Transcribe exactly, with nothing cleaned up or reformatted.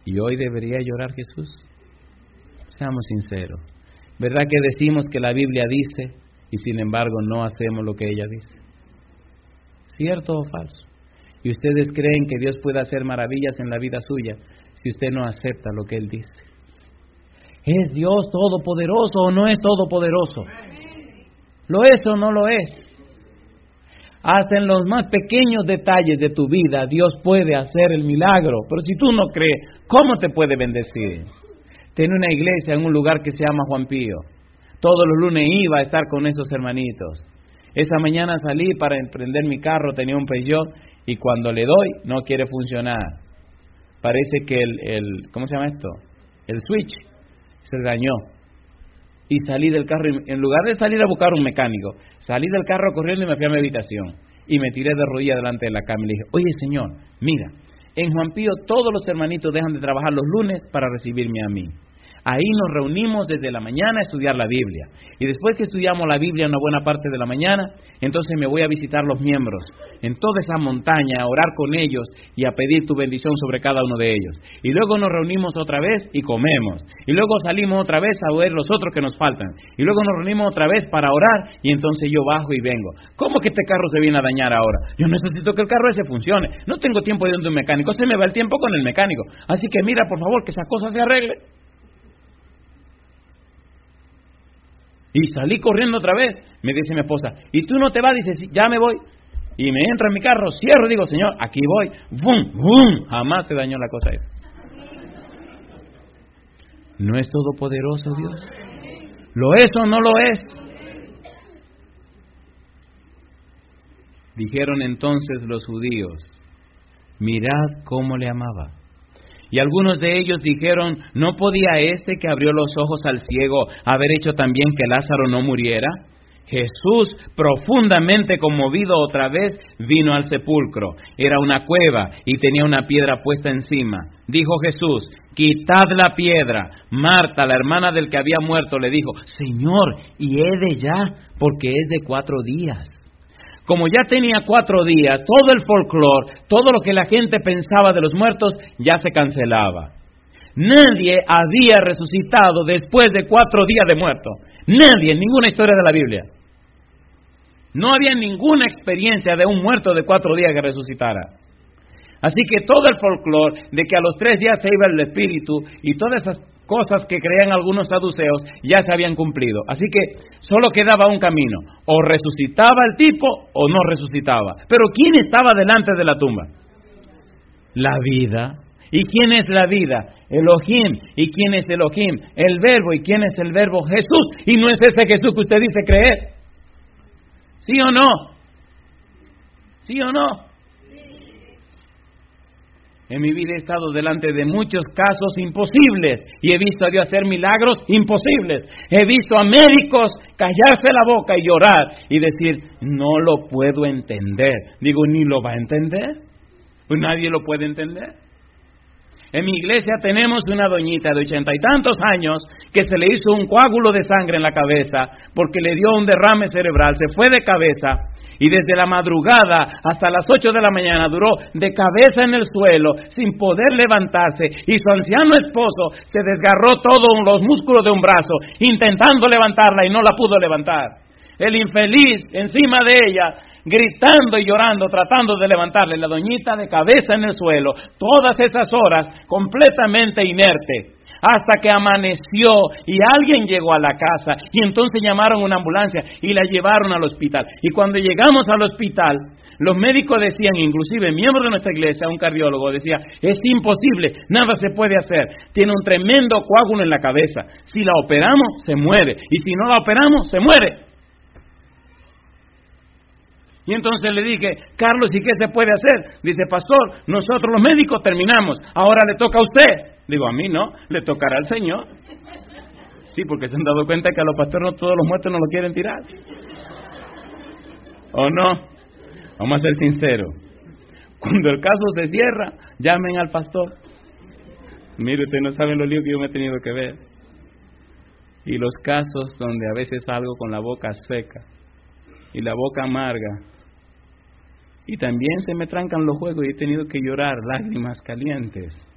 ¿Y hoy debería llorar Jesús? Seamos sinceros. ¿Verdad que decimos que la Biblia dice y sin embargo no hacemos lo que ella dice? ¿Cierto o falso? ¿Y ustedes creen que Dios puede hacer maravillas en la vida suya si usted no acepta lo que Él dice? ¿Es Dios todopoderoso o no es todopoderoso? ¿Lo es o no lo es? Hasta en los más pequeños detalles de tu vida Dios puede hacer el milagro. Pero si tú no crees, ¿cómo te puede bendecir? Tenía una iglesia en un lugar que se llama Juan Pío. Todos los lunes iba a estar con esos hermanitos. Esa mañana salí para emprender mi carro, tenía un Peugeot, y cuando le doy no quiere funcionar. Parece que el, el ¿cómo se llama esto? El switch se dañó. Y salí del carro, y en lugar de salir a buscar un mecánico, salí del carro corriendo y me fui a mi habitación. Y me tiré de rodillas delante de la cama y le dije, oye Señor, mira, en Juan Pío todos los hermanitos dejan de trabajar los lunes para recibirme a mí. Ahí nos reunimos desde la mañana a estudiar la Biblia. Y después que estudiamos la Biblia una buena parte de la mañana, entonces me voy a visitar los miembros en toda esa montaña, a orar con ellos y a pedir tu bendición sobre cada uno de ellos. Y luego nos reunimos otra vez y comemos. Y luego salimos otra vez a ver los otros que nos faltan. Y luego nos reunimos otra vez para orar y entonces yo bajo y vengo. ¿Cómo que este carro se viene a dañar ahora? Yo necesito que el carro ese funcione. No tengo tiempo de ir a un mecánico. Se me va el tiempo con el mecánico. Así que mira, por favor, que esa cosa se arregle. Y salí corriendo otra vez. Me dice mi esposa, ¿y tú no te vas? Dice, sí, ya me voy. Y me entro en mi carro, cierro y digo, Señor, aquí voy. ¡Bum! ¡Bum! Jamás se dañó la cosa esa. ¿No es todopoderoso Dios? ¿Lo es o no lo es? Dijeron entonces los judíos, mirad cómo le amaba. Y algunos de ellos dijeron, ¿no podía este que abrió los ojos al ciego haber hecho también que Lázaro no muriera? Jesús, profundamente conmovido otra vez, vino al sepulcro. Era una cueva y tenía una piedra puesta encima. Dijo Jesús, quitad la piedra. Marta, la hermana del que había muerto, le dijo, Señor, y he de ya, porque es de cuatro días. Como ya tenía cuatro días, todo el folclore, todo lo que la gente pensaba de los muertos, ya se cancelaba. Nadie había resucitado después de cuatro días de muerto. Nadie, en ninguna historia de la Biblia. No había ninguna experiencia de un muerto de cuatro días que resucitara. Así que todo el folclore de que a los tres días se iba el espíritu y todas esas cosas que creían algunos saduceos ya se habían cumplido. Así que solo quedaba un camino. O resucitaba el tipo o no resucitaba. Pero ¿quién estaba delante de la tumba? La vida. ¿Y quién es la vida? Elohim. ¿Y quién es Elohim? El verbo. ¿Y quién es el verbo? Jesús. ¿Y no es ese Jesús que usted dice creer? ¿Sí o no? ¿Sí o no? En mi vida he estado delante de muchos casos imposibles y he visto a Dios hacer milagros imposibles. He visto a médicos callarse la boca y llorar y decir, no lo puedo entender. Digo, ¿ni lo va a entender? Pues nadie lo puede entender. En mi iglesia tenemos una doñita de ochenta y tantos años que se le hizo un coágulo de sangre en la cabeza porque le dio un derrame cerebral, se fue de cabeza. Y desde la madrugada hasta las ocho de la mañana duró de cabeza en el suelo, sin poder levantarse. Y su anciano esposo se desgarró todos los músculos de un brazo, intentando levantarla y no la pudo levantar. El infeliz encima de ella, gritando y llorando, tratando de levantarle. La doñita de cabeza en el suelo, todas esas horas, completamente inerte. Hasta que amaneció y alguien llegó a la casa y entonces llamaron una ambulancia y la llevaron al hospital. Y cuando llegamos al hospital, los médicos decían, inclusive miembros de nuestra iglesia, un cardiólogo decía, es imposible, nada se puede hacer. Tiene un tremendo coágulo en la cabeza. Si la operamos, se muere. Y si no la operamos, se muere. Y entonces le dije, Carlos, ¿y qué se puede hacer? Dice, pastor, nosotros los médicos terminamos, ahora le toca a usted. Digo, a mí no, le tocará al Señor. Sí, porque se han dado cuenta que a los pastores no todos los muertos no lo quieren tirar. ¿O no? Vamos a ser sinceros. Cuando el caso se cierra, llamen al pastor. Mire, usted no sabe los líos que yo me he tenido que ver. Y los casos donde a veces salgo con la boca seca y la boca amarga. Y también se me trancan los juegos y he tenido que llorar lágrimas calientes.